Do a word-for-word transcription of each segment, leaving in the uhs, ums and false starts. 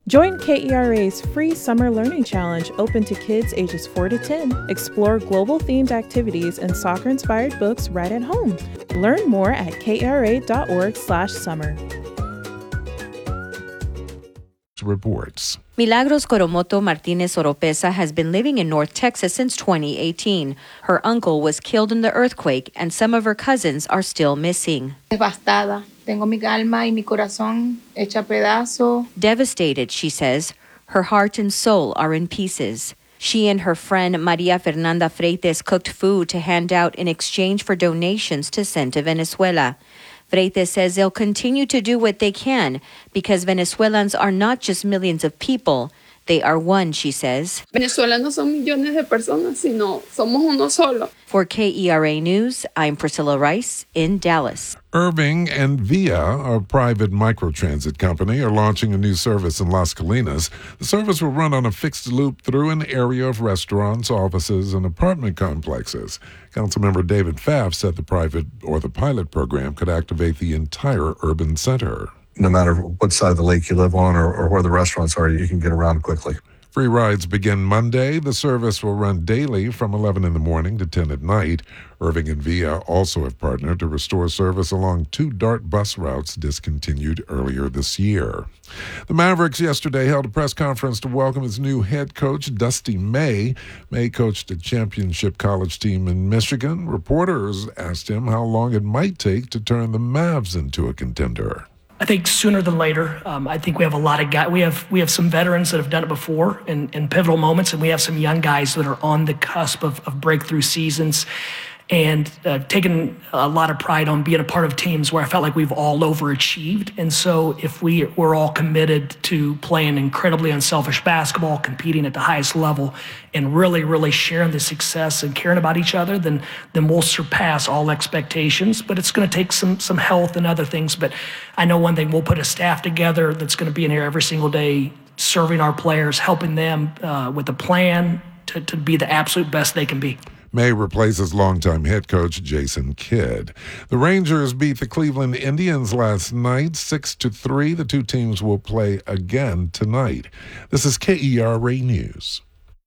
Join K E R A's free Summer Learning Challenge open to kids ages four to ten. Explore global-themed activities and soccer-inspired books right at home. Learn more at kra.org slash summer. Reports. Milagros Coromoto Martinez Oropesa has been living in North Texas since twenty eighteen. Her uncle was killed in the earthquake, and some of her cousins are still missing. Devastada. Tengo mi alma y mi corazón hecha pedazo. Devastated, she says. Her heart and soul are in pieces. She and her friend Maria Fernanda Freites cooked food to hand out in exchange for donations to send to Venezuela. Freites says they'll continue to do what they can because Venezuelans are not just millions of people. They are one, she says. Venezuela no son millones de personas, sino somos uno solo. For K E R A News, I'm Priscilla Rice in Dallas. Irving and Via, a private microtransit company, are launching a new service in Las Colinas. The service will run on a fixed loop through an area of restaurants, offices, and apartment complexes. Councilmember David Pfaff said the private or the pilot program could activate the entire urban center. No matter what side of the lake you live on or, or where the restaurants are, you can get around quickly. Free rides begin Monday. The service will run daily from eleven in the morning to ten at night. Irving and Via also have partnered to restore service along two DART bus routes discontinued earlier this year. The Mavericks yesterday held a press conference to welcome its new head coach, Dusty May. May coached a championship college team in Michigan. Reporters asked him how long it might take to turn the Mavs into a contender. I think sooner than later. Um, I think we have a lot of guys. We have we have some veterans that have done it before in, in pivotal moments, and we have some young guys that are on the cusp of, of breakthrough seasons. And uh, taken a lot of pride on being a part of teams where I felt like we've all overachieved. And so if we, we're all committed to playing incredibly unselfish basketball, competing at the highest level, and really, really sharing the success and caring about each other, then then we'll surpass all expectations. But it's going to take some some health and other things. But I know one thing, we'll put a staff together that's going to be in here every single day, serving our players, helping them uh, with a plan to, to be the absolute best they can be. May replaces longtime head coach Jason Kidd. The Rangers beat the Cleveland Indians last night, six to three. The two teams will play again tonight. This is K E R A News.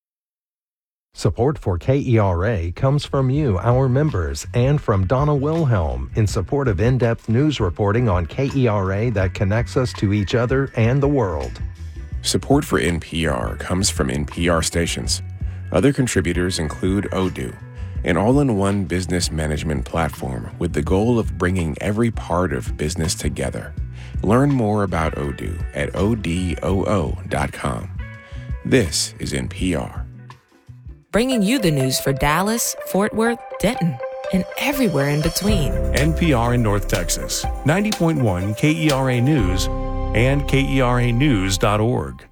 Support for K E R A comes from you, our members, and from Donna Wilhelm in support of in-depth news reporting on K E R A that connects us to each other and the world. Support for N P R comes from N P R stations. Other contributors include Odoo, an all-in-one business management platform with the goal of bringing every part of business together. Learn more about Odoo at O D O O dot com. This is N P R. Bringing you the news for Dallas, Fort Worth, Denton, and everywhere in between. N P R in North Texas, ninety point one K E R A News and K E R A news dot org.